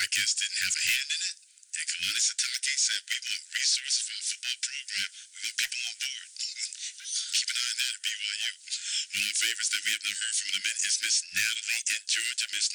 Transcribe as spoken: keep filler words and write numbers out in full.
I guess didn't have a hand in it. And Kalani Sitake said we want resources for a football program. We want people on board. Keep an eye on that at B Y U. One of my favorites that we have not heard from in a minute is Miss Natalie in Georgia. Miss